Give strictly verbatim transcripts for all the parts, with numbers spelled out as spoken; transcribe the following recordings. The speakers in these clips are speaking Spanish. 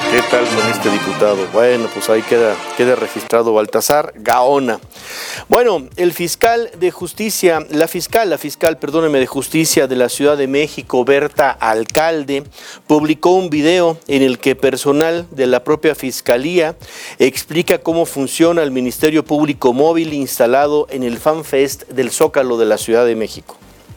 ¿Qué tal con este diputado? Bueno, pues ahí queda, queda registrado Baltasar Gaona. Bueno, el fiscal de justicia, la fiscal, la fiscal, perdóneme, de justicia de la Ciudad de México, Berta Alcalde, publicó un video en el que personal de la propia fiscalía explica cómo funciona el Ministerio Público Móvil instalado en el FanFest del Zócalo de la Ciudad de México.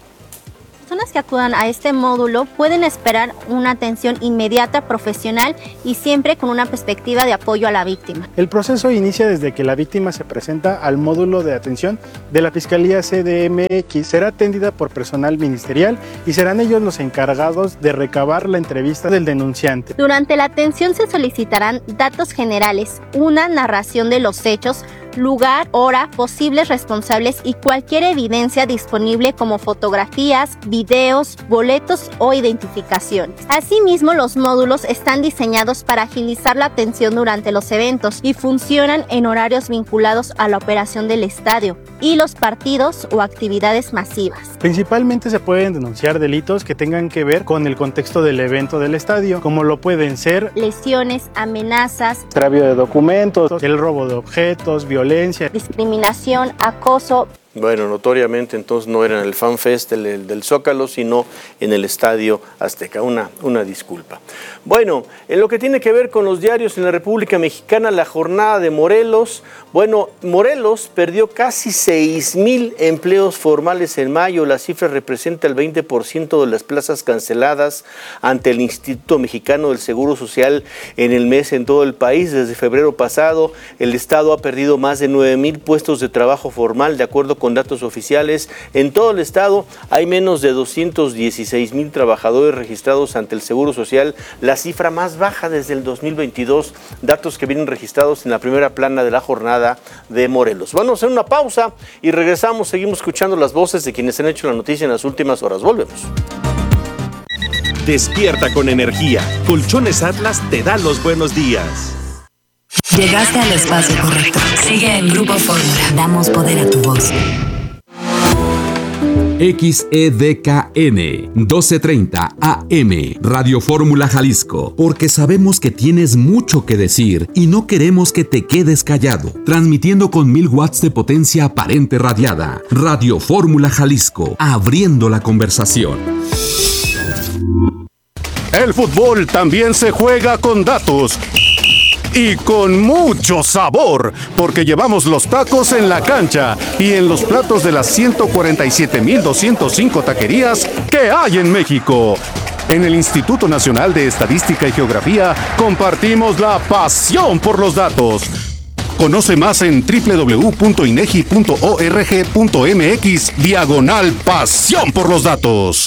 Las personas que acudan a este módulo pueden esperar una atención inmediata, profesional y siempre con una perspectiva de apoyo a la víctima. El proceso inicia desde que la víctima se presenta al módulo de atención de la Fiscalía C D M X. Será atendida por personal ministerial y serán ellos los encargados de recabar la entrevista del denunciante. Durante la atención se solicitarán datos generales, una narración de los hechos, lugar, hora, posibles responsables y cualquier evidencia disponible como fotografías, videos, boletos o identificaciones. Asimismo, los módulos están diseñados para agilizar la atención durante los eventos y funcionan en horarios vinculados a la operación del estadio y los partidos o actividades masivas. Principalmente se pueden denunciar delitos que tengan que ver con el contexto del evento del estadio, como lo pueden ser lesiones, amenazas, extravío de documentos, el robo de objetos, violencia, discriminación, acoso. Bueno, notoriamente entonces no era en el FanFest del, del Zócalo, sino en el Estadio Azteca. Una, una disculpa. Bueno, en lo que tiene que ver con los diarios en la República Mexicana, la jornada de Morelos. Bueno, Morelos perdió casi seis mil empleos formales en mayo. La cifra representa el veinte por ciento de las plazas canceladas ante el Instituto Mexicano del Seguro Social en el mes en todo el país. Desde febrero pasado, el Estado ha perdido más de nueve mil puestos de trabajo formal, de acuerdo con datos oficiales. En todo el estado hay menos de doscientos dieciséis mil trabajadores registrados ante el Seguro Social, la cifra más baja desde el dos mil veintidós, datos que vienen registrados en la primera plana de la jornada de Morelos. Vamos a hacer una pausa y regresamos, seguimos escuchando las voces de quienes han hecho la noticia en las últimas horas. Volvemos. Despierta con energía. Colchones Atlas te da los buenos días. Llegaste al espacio correcto. Sigue en Grupo Fórmula. Damos poder a tu voz. X E D K N doce treinta A M Radio Fórmula Jalisco, porque sabemos que tienes mucho que decir y no queremos que te quedes callado. Transmitiendo con mil watts de potencia aparente radiada. Radio Fórmula Jalisco, abriendo la conversación. El fútbol también se juega con datos. Y con mucho sabor, porque llevamos los tacos en la cancha y en los platos de las ciento cuarenta y siete mil doscientos cinco taquerías que hay en México. En el Instituto Nacional de Estadística y Geografía compartimos la pasión por los datos. Conoce más en doble u doble u doble u punto inegi punto org punto mx diagonal pasión por los datos.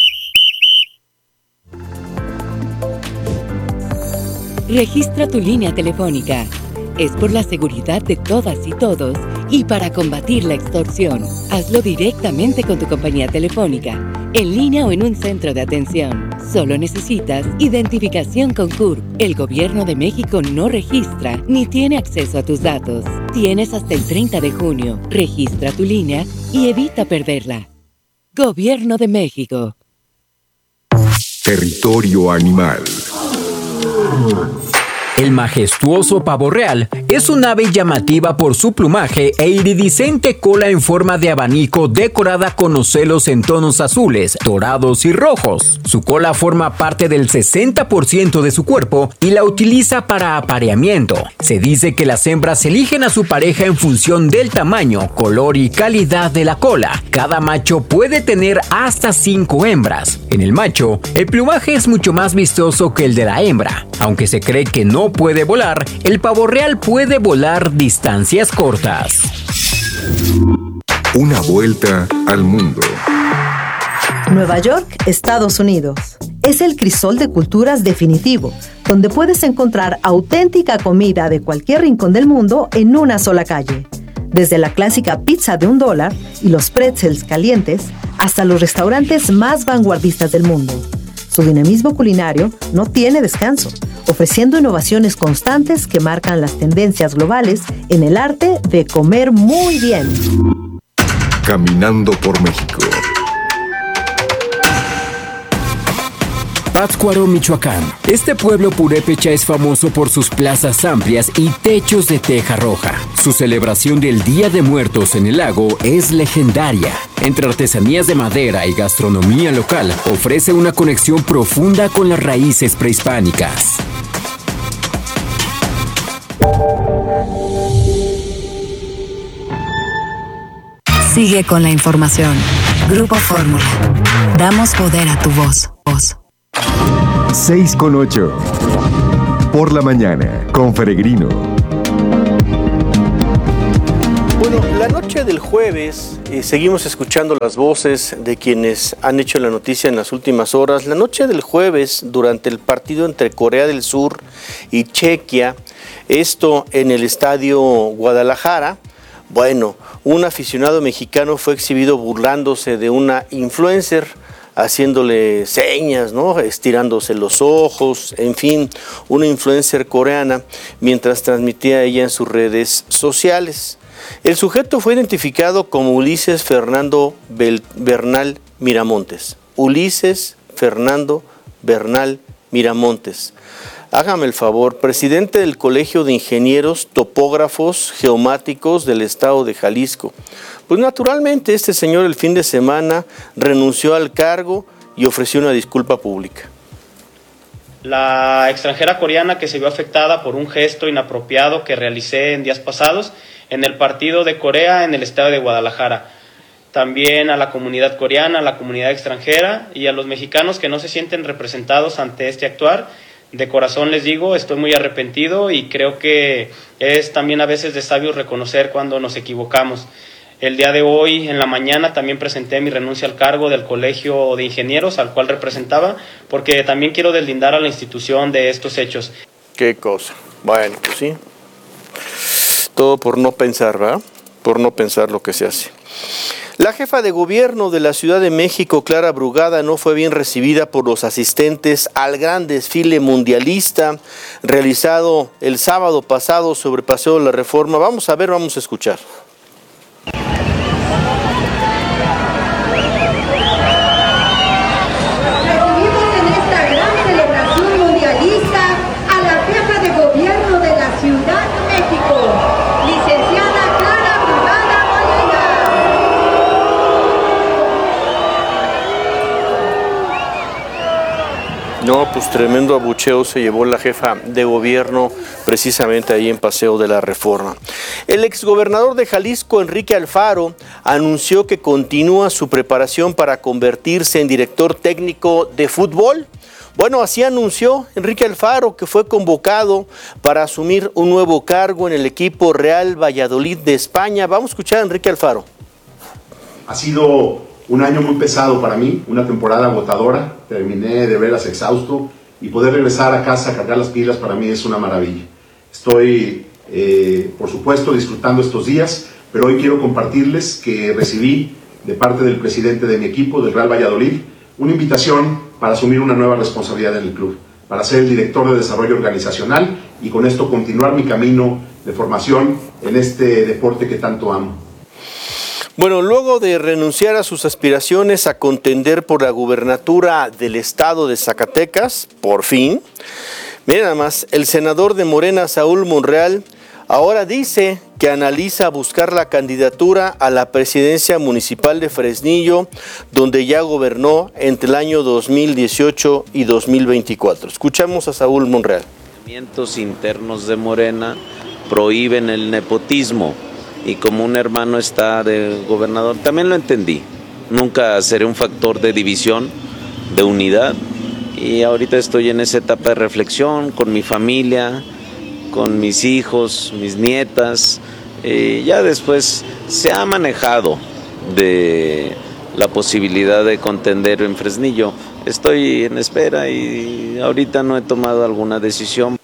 Registra tu línea telefónica. Es por la seguridad de todas y todos y para combatir la extorsión. Hazlo directamente con tu compañía telefónica, en línea o en un centro de atención. Solo necesitas identificación con C U R P. El Gobierno de México no registra ni tiene acceso a tus datos. Tienes hasta el treinta de junio. Registra tu línea y evita perderla. Gobierno de México. Territorio animal. El majestuoso pavo real es un ave llamativa por su plumaje e iridiscente cola en forma de abanico decorada con ocelos en tonos azules, dorados y rojos. Su cola forma parte del sesenta por ciento de su cuerpo y la utiliza para apareamiento. Se dice que las hembras eligen a su pareja en función del tamaño, color y calidad de la cola. Cada macho puede tener hasta cinco hembras. En el macho, el plumaje es mucho más vistoso que el de la hembra. Aunque se cree que no puede volar, el pavo real puede volar distancias cortas. Una vuelta al mundo. Nueva York, Estados Unidos. Es el crisol de culturas definitivo, donde puedes encontrar auténtica comida de cualquier rincón del mundo en una sola calle. Desde la clásica pizza de un dólar y los pretzels calientes, hasta los restaurantes más vanguardistas del mundo. Su dinamismo culinario no tiene descanso, ofreciendo innovaciones constantes que marcan las tendencias globales en el arte de comer muy bien. Caminando por México. Pátzcuaro, Michoacán. Este pueblo purépecha es famoso por sus plazas amplias y techos de teja roja. Su celebración del Día de Muertos en el lago es legendaria. Entre artesanías de madera y gastronomía local, ofrece una conexión profunda con las raíces prehispánicas. Sigue con la información. Grupo Fórmula. Damos poder a tu voz. Voz. seis con ocho. Por la mañana, con Peregrino. Bueno, la noche del jueves eh, seguimos escuchando las voces de quienes han hecho la noticia en las últimas horas. La noche del jueves, durante el partido entre Corea del Sur y Chequia, esto en el estadio Guadalajara, bueno, un aficionado mexicano fue exhibido burlándose de una influencer, haciéndole señas, ¿no? Estirándose los ojos, en fin, una influencer coreana, mientras transmitía ella en sus redes sociales. El sujeto fue identificado como Ulises Fernando Bel- Bernal Miramontes. Ulises Fernando Bernal Miramontes. Hágame el favor, presidente del Colegio de Ingenieros Topógrafos Geomáticos del Estado de Jalisco. Pues naturalmente este señor el fin de semana renunció al cargo y ofreció una disculpa pública. La extranjera coreana que se vio afectada por un gesto inapropiado que realicé en días pasados en el partido de Corea en el estado de Guadalajara. También a la comunidad coreana, a la comunidad extranjera y a los mexicanos que no se sienten representados ante este actuar. De corazón les digo, estoy muy arrepentido y creo que es también a veces de sabios reconocer cuando nos equivocamos. El día de hoy, en la mañana, también presenté mi renuncia al cargo del Colegio de Ingenieros, al cual representaba, porque también quiero deslindar a la institución de estos hechos. Qué cosa. Bueno, pues sí. Todo por no pensar, ¿verdad? Por no pensar lo que se hace. La jefa de gobierno de la Ciudad de México, Clara Brugada, no fue bien recibida por los asistentes al gran desfile mundialista realizado el sábado pasado sobre Paseo de la Reforma. Vamos a ver, vamos a escuchar. Recibimos en esta gran celebración mundialista a la jefa de gobierno de la Ciudad de México, licenciada Clara Brugada Molina. No, pues tremendo abucheo se llevó la jefa de gobierno precisamente ahí en Paseo de la Reforma. El exgobernador de Jalisco, Enrique Alfaro, anunció que continúa su preparación para convertirse en director técnico de fútbol. Bueno, así anunció Enrique Alfaro, que fue convocado para asumir un nuevo cargo en el equipo Real Valladolid de España. Vamos a escuchar a Enrique Alfaro. Ha sido un año muy pesado para mí, una temporada agotadora, terminé de veras exhausto y poder regresar a casa a cargar las pilas para mí es una maravilla. Estoy, eh, por supuesto, disfrutando estos días, pero hoy quiero compartirles que recibí de parte del presidente de mi equipo, del Real Valladolid, una invitación para asumir una nueva responsabilidad en el club, para ser el director de desarrollo organizacional y con esto continuar mi camino de formación en este deporte que tanto amo. Bueno, luego de renunciar a sus aspiraciones a contender por la gubernatura del estado de Zacatecas, por fin, miren nada más, el senador de Morena, Saúl Monreal, ahora dice que analiza buscar la candidatura a la presidencia municipal de Fresnillo, donde ya gobernó entre el año dos mil dieciocho y dos mil veinticuatro. Escuchamos a Saúl Monreal. Los movimientos internos de Morena prohíben el nepotismo. Y como un hermano está de gobernador, también lo entendí. Nunca seré un factor de división, de unidad. Y ahorita estoy en esa etapa de reflexión con mi familia, con mis hijos, mis nietas. Eh, ya después se ha manejado de la posibilidad de contender en Fresnillo. Estoy en espera y ahorita no he tomado alguna decisión.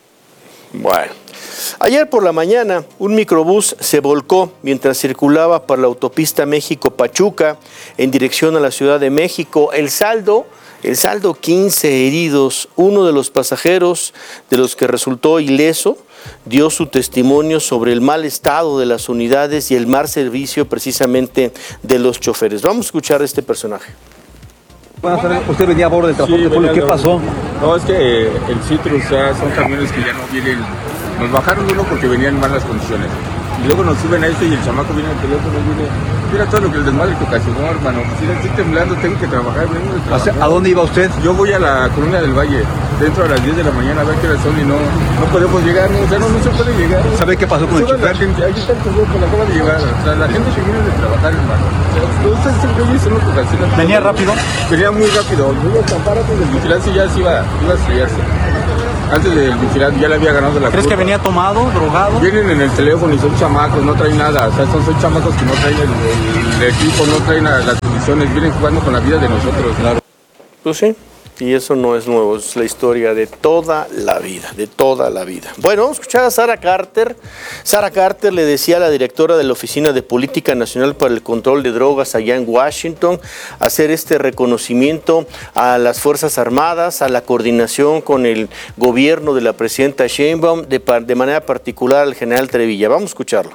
Bueno. Ayer por la mañana, un microbús se volcó mientras circulaba por la autopista México-Pachuca en dirección a la Ciudad de México. El saldo, el saldo quince heridos. Uno de los pasajeros de los que resultó ileso dio su testimonio sobre el mal estado de las unidades y el mal servicio precisamente de los choferes. Vamos a escuchar a este personaje. Buenas tardes, usted venía a bordo del transporte Sí, público, ¿qué pasó? No, es que el Citrus ya son camiones que ya no vienen. Nos bajaron uno porque venían en malas condiciones. Y luego nos suben a este y el chamaco viene al teléfono y viene. Mira todo lo que el desmadre que ocasionó, hermano. Si estoy temblando, tengo que trabajar. Vengo de trabajar. ¿A dónde iba usted? Yo voy a la Colonia del Valle, dentro a las diez de la mañana, a ver qué hora son y no, no podemos llegar. No, o sea, no, no se puede llegar. ¿Sabe qué pasó con el chofer? Ahí está el chofer, que lo acaba de llevar. O sea, la gente que viene de trabajar, hermano. O sea, ustedes siempre son lo que ocasionan. ¿Venía rápido? Venía muy rápido. Me iba a estampar antes del vigilante y ya se iba, iba a estrellarse. Antes del vigilante ya le había ganado la ¿Crees curva. que venía tomado, drogado? Vienen en el teléfono y son chamacos, no traen nada. O sea, son, son chamacos que no traen el, el, el equipo, no traen a, las condiciones, vienen jugando con la vida de nosotros. Claro. Pues sí, y eso no es nuevo, es la historia de toda la vida, de toda la vida. Bueno, vamos a escuchar a Sara Carter. Sara Carter le decía a la directora de la Oficina de Política Nacional para el Control de Drogas allá en Washington hacer este reconocimiento a las Fuerzas Armadas, a la coordinación con el gobierno de la presidenta Sheinbaum, de, de manera particular al general Trevilla. Vamos a escucharlo.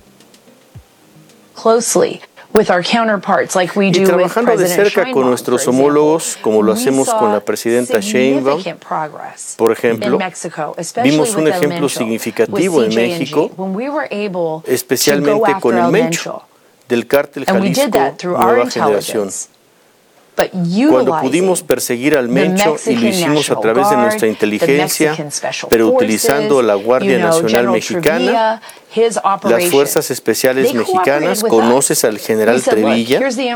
Closely. With our counterparts, like we do y trabajando with de President cerca con nuestros homólogos, como lo hacemos con la presidenta Sheinbaum, por ejemplo, vimos un ejemplo significativo en México, especialmente con el Mencho, del cártel Jalisco Nueva Generación. Cuando pudimos perseguir al Mencho y lo hicimos a través de nuestra inteligencia, pero utilizando la Guardia Nacional Mexicana, las Fuerzas Especiales Mexicanas, conoces al general Trevilla,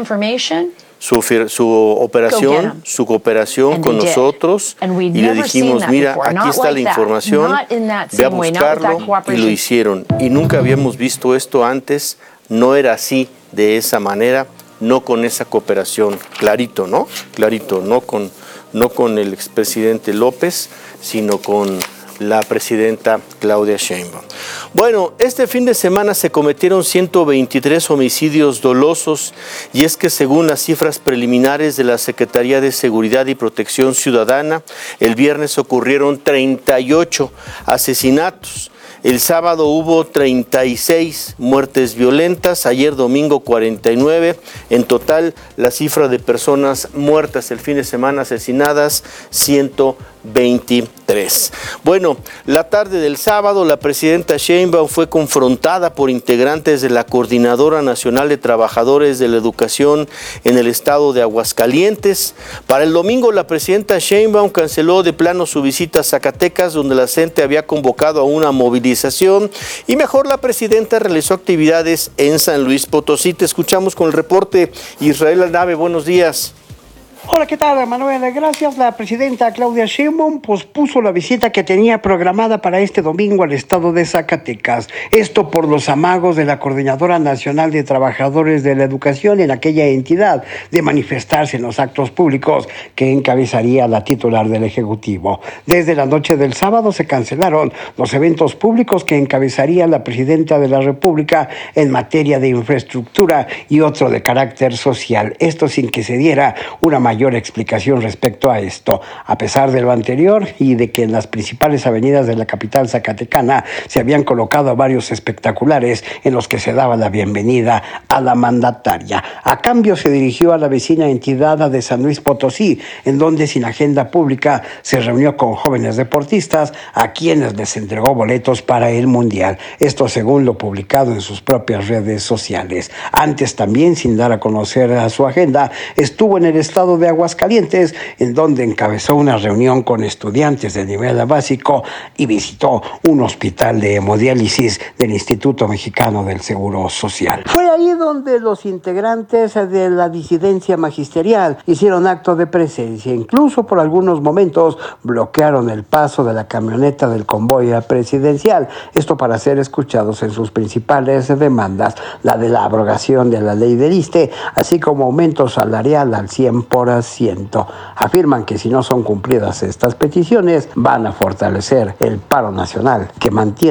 su, su operación, su cooperación con nosotros, y le dijimos, mira, aquí está la información, ve a buscarlo, y lo hicieron. Y nunca habíamos visto esto antes, no era así, de esa manera, no con esa cooperación, clarito, ¿no? Clarito, no con, no con el expresidente López, sino con la presidenta Claudia Sheinbaum. Bueno, este fin de semana se cometieron ciento veintitrés homicidios dolosos, y es que según las cifras preliminares de la Secretaría de Seguridad y Protección Ciudadana, el viernes ocurrieron treinta y ocho asesinatos. El sábado hubo treinta y seis muertes violentas, ayer domingo cuarenta y nueve. En total, la cifra de personas muertas el fin de semana asesinadas, ciento veintitrés. Bueno, la tarde del sábado, la presidenta Sheinbaum fue confrontada por integrantes de la Coordinadora Nacional de Trabajadores de la Educación en el estado de Aguascalientes. Para el domingo, la presidenta Sheinbaum canceló de plano su visita a Zacatecas, donde la C E N T E había convocado a una movilización, y mejor la presidenta realizó actividades en San Luis Potosí. Te escuchamos con el reporte, Israel Aldave. Buenos días. Hola, ¿qué tal, Manuel? Gracias. La presidenta Claudia Sheinbaum pospuso la visita que tenía programada para este domingo al estado de Zacatecas. Esto por los amagos de la Coordinadora Nacional de Trabajadores de la Educación en aquella entidad de manifestarse en los actos públicos que encabezaría la titular del Ejecutivo. Desde la noche del sábado se cancelaron los eventos públicos que encabezaría la presidenta de la República en materia de infraestructura y otro de carácter social. Esto sin que se diera una mayor mayor explicación respecto a esto. A pesar de lo anterior y de que en las principales avenidas de la capital zacatecana se habían colocado varios espectaculares en los que se daba la bienvenida a la mandataria. A cambio se dirigió a la vecina entidad de San Luis Potosí, en donde sin agenda pública se reunió con jóvenes deportistas a quienes les entregó boletos para el Mundial. Esto según lo publicado en sus propias redes sociales. Antes también, sin dar a conocer a su agenda, estuvo en el estado de Aguascalientes, en donde encabezó una reunión con estudiantes de nivel básico y visitó un hospital de hemodiálisis del Instituto Mexicano del Seguro Social. Fue ahí donde los integrantes de la disidencia magisterial hicieron acto de presencia. Incluso por algunos momentos bloquearon el paso de la camioneta del convoy presidencial. Esto para ser escuchados en sus principales demandas, la de la abrogación de la ley del ISSSTE, así como aumento salarial al cien por ciento. Afirman que si no son cumplidas estas peticiones, van a fortalecer el paro nacional que mantienen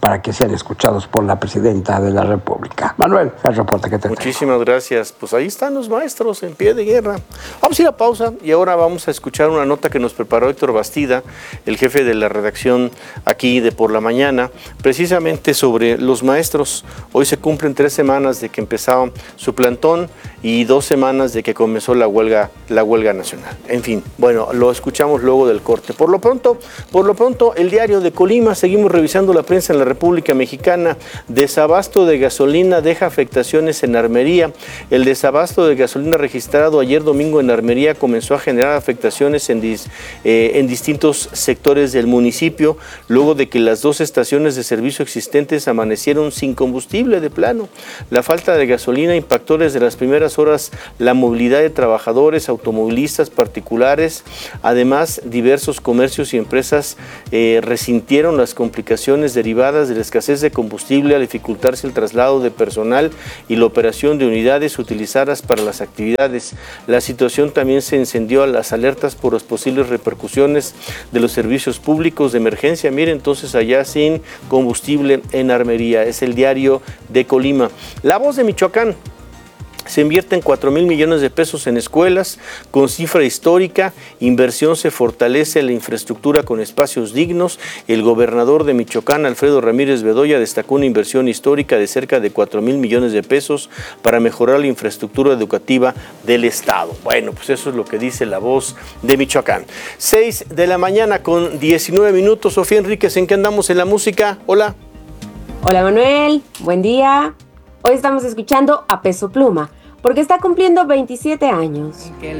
para que sean escuchados por la presidenta de la República. Manuel, el reporte que te tengo. Muchísimas gracias. Pues ahí están los maestros en pie de guerra. Vamos a ir a pausa y ahora vamos a escuchar una nota que nos preparó Héctor Bastida, el jefe de la redacción aquí de Por la Mañana, precisamente sobre los maestros. Hoy se cumplen tres semanas de que empezaba su plantón y dos semanas de que comenzó la huelga, la huelga nacional. En fin, bueno, lo escuchamos luego del corte. Por lo pronto, por lo pronto, el diario de Colima, seguimos revisando la prensa en la República Mexicana. Desabasto de gasolina deja afectaciones en Armería. El desabasto de gasolina registrado ayer domingo en Armería comenzó a generar afectaciones en, dis, eh, en distintos sectores del municipio, luego de que las dos estaciones de servicio existentes amanecieron sin combustible de plano. La falta de gasolina impactó desde las primeras horas la movilidad de trabajadores, automovilistas particulares. Además, diversos comercios y empresas eh, resintieron las complicaciones derivadas de la escasez de combustible al dificultarse el traslado de personal y la operación de unidades utilizadas para las actividades. La situación también se encendió a las alertas por las posibles repercusiones de los servicios públicos de emergencia. Mire, entonces allá sin combustible en Armería. Es el diario de Colima. La Voz de Michoacán. Se invierten cuatro mil millones de pesos en escuelas con cifra histórica. Inversión se fortalece la infraestructura con espacios dignos. El gobernador de Michoacán, Alfredo Ramírez Bedoya, destacó una inversión histórica de cerca de cuatro mil millones de pesos para mejorar la infraestructura educativa del estado. Bueno, pues eso es lo que dice La Voz de Michoacán. seis de la mañana con diecinueve minutos. Sofía Enríquez, ¿en qué andamos en la música? Hola. Hola Manuel, buen día. Hoy estamos escuchando a Peso Pluma, porque está cumpliendo veintisiete años. Que